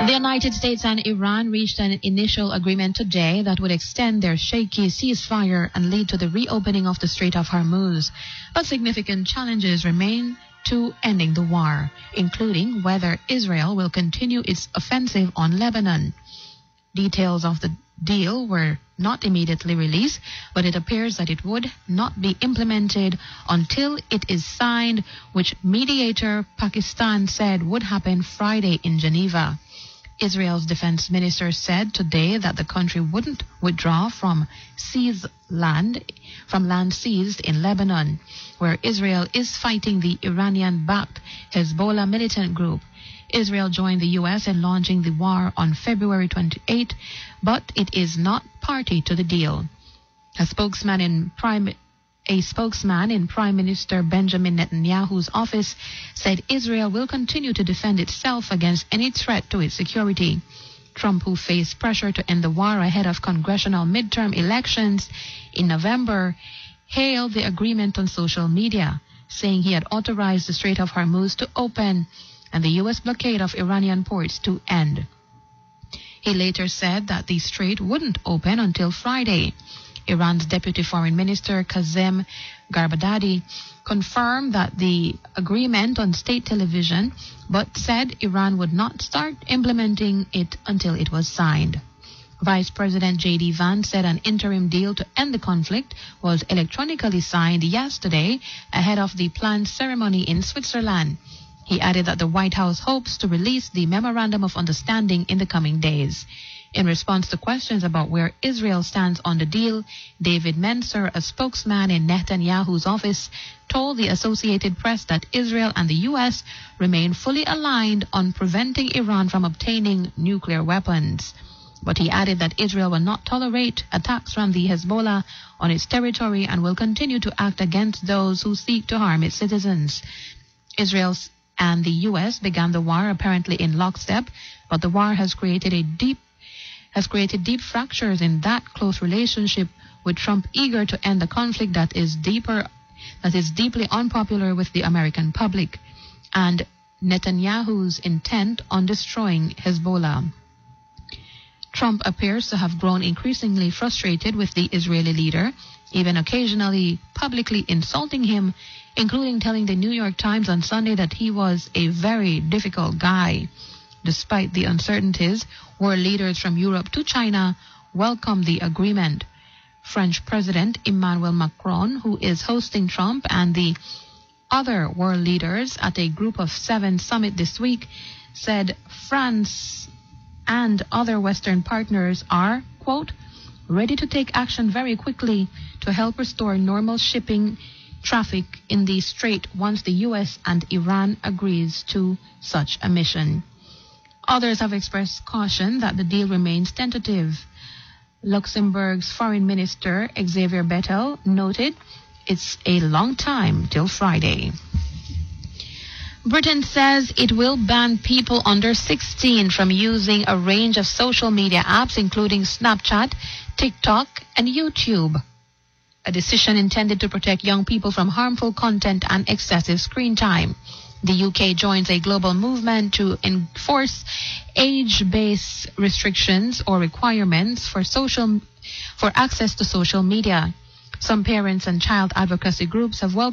The United States and Iran reached an initial agreement today that would extend their shaky ceasefire and lead to the reopening of the Strait of Hormuz. But significant challenges remain to ending the war, including whether Israel will continue its offensive on Lebanon. Details of the deal were not immediately released, but it appears that it would not be implemented until it is signed, which mediator Pakistan said would happen Friday in Geneva. Israel's defense minister said today that the country wouldn't withdraw from land seized in Lebanon, where Israel is fighting the Iranian-backed Hezbollah militant group. Israel joined the U.S. in launching the war on February 28, but it is not party to the deal. A spokesman in Prime Minister Benjamin Netanyahu's office said Israel will continue to defend itself against any threat to its security. Trump, who faced pressure to end the war ahead of congressional midterm elections in November, hailed the agreement on social media, saying he had authorized the Strait of Hormuz to open and the U.S. blockade of Iranian ports to end. He later said that the strait wouldn't open until Friday. Iran's Deputy Foreign Minister Kazem Garbadadi confirmed that the agreement on state television, but said Iran would not start implementing it until it was signed. Vice President J.D. Vance said an interim deal to end the conflict was electronically signed yesterday ahead of the planned ceremony in Switzerland. He added that the White House hopes to release the Memorandum of Understanding in the coming days. In response to questions about where Israel stands on the deal, David Mencer, a spokesman in Netanyahu's office, told the Associated Press that Israel and the U.S. remain fully aligned on preventing Iran from obtaining nuclear weapons. But he added that Israel will not tolerate attacks from the Hezbollah on its territory and will continue to act against those who seek to harm its citizens. Israel and the U.S. began the war apparently in lockstep, but the war has created deep fractures in that close relationship, with Trump eager to end the conflict that is deeply unpopular with the American public, and Netanyahu's intent on destroying Hezbollah. Trump appears to have grown increasingly frustrated with the Israeli leader, even occasionally publicly insulting him, including telling the New York Times on Sunday that he was a very difficult guy. Despite the uncertainties, world leaders from Europe to China welcomed the agreement. French President Emmanuel Macron, who is hosting Trump and the other world leaders at a Group of 7 summit this week, said France and other Western partners are, quote, ready to take action very quickly to help restore normal shipping traffic in the strait once the U.S. and Iran agrees to such a mission. Others have expressed caution that the deal remains tentative. Luxembourg's Foreign Minister Xavier Bettel noted it's a long time till Friday. Britain says it will ban people under 16 from using a range of social media apps, including Snapchat, TikTok, and YouTube. A decision intended to protect young people from harmful content and excessive screen time. The UK joins a global movement to enforce age-based restrictions or requirements for access to social media. Some parents and child advocacy groups have welcomed